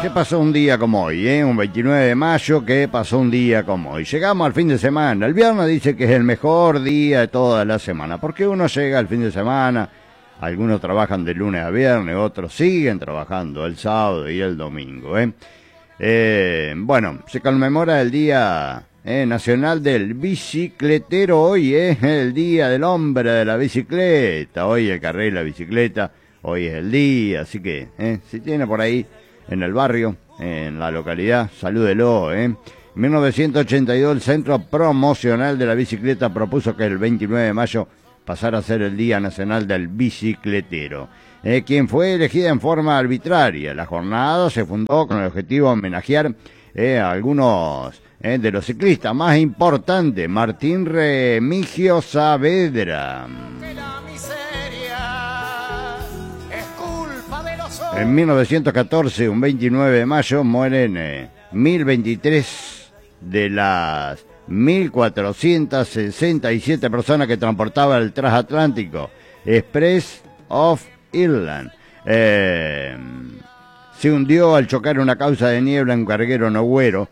¿Qué pasó un día como hoy, Un 29 de mayo, ¿qué pasó un día como hoy? Llegamos al fin de semana. El viernes dice que es el mejor día de toda la semana. Porque uno llega al fin de semana, algunos trabajan de lunes a viernes, otros siguen trabajando el sábado y el domingo, Bueno, se conmemora el Día Nacional del Bicicletero. Hoy es el Día del Hombre de la Bicicleta. Hoy el carril de la bicicleta, hoy es el día. Así que, si tiene por ahí en el barrio, en la localidad, salúdelo, En 1982 el Centro Promocional de la Bicicleta propuso que el 29 de mayo pasara a ser el Día Nacional del Bicicletero, quien fue elegida en forma arbitraria. La jornada se fundó con el objetivo de homenajear a algunos de los ciclistas más importantes. Martín Remigio Saavedra. En 1914, un 29 de mayo, mueren 1023 de las 1467 personas que transportaba el transatlántico Express of Ireland. Se hundió al chocar una causa de niebla en un carguero noruego,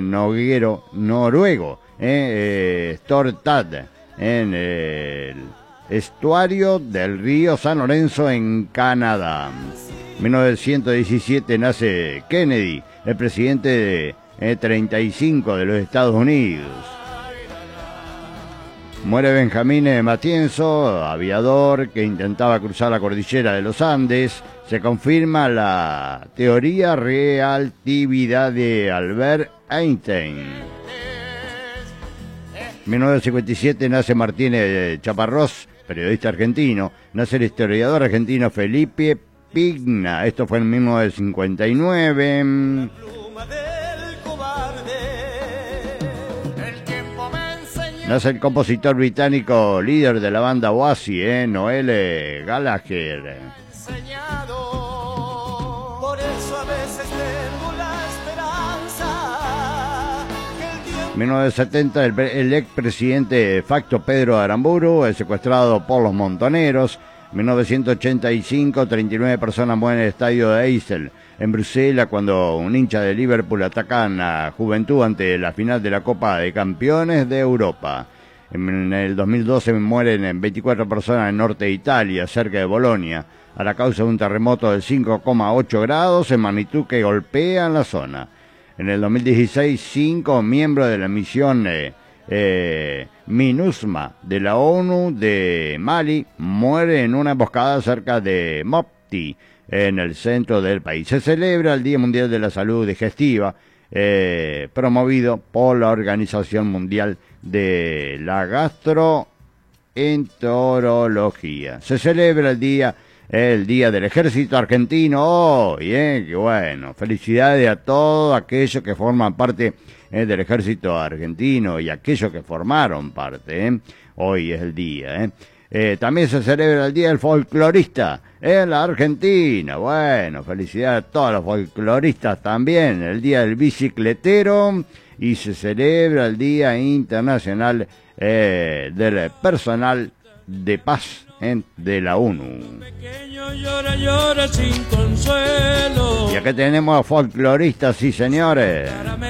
Stortad, en el estuario del río San Lorenzo en Canadá. 1917 nace Kennedy, el presidente de 35 de los Estados Unidos. Muere Benjamín Matienzo, aviador que intentaba cruzar la cordillera de los Andes. Se confirma la teoría relatividad de Albert Einstein. 1957 nace Martínez Chaparrós, periodista argentino. Nace el historiador argentino Felipe Pigna. Esto fue en 1959. Nace el compositor británico líder de la banda Oasis, Noel Gallagher. 1970 el expresidente de facto Pedro Aramburu es secuestrado por los montoneros. 1985, 39 personas mueren en el estadio de Heysel, en Bruselas, cuando un hincha de Liverpool ataca a Juventud ante la final de la Copa de Campeones de Europa. En el 2012 mueren 24 personas en norte de Italia, cerca de Bolonia, a la causa de un terremoto de 5,8 grados en magnitud que golpea en la zona. En el 2016, 5 miembros de la misión MINUSMA de la ONU de Mali muere en una emboscada cerca de Mopti, en el centro del país. Se celebra el Día Mundial de la Salud Digestiva, promovido por la Organización Mundial de la Gastroenterología. Se celebra el Día del Ejército Argentino hoy, qué bueno. Felicidades a todos aquellos que forman parte del Ejército Argentino y aquellos que formaron parte, Hoy es el día, También se celebra el Día del Folclorista en la Argentina. Bueno, felicidades a todos los folcloristas también. El Día del Bicicletero, y se celebra el Día Internacional del Personal de Paz de la ONU. Y acá tenemos a folcloristas, sí señores.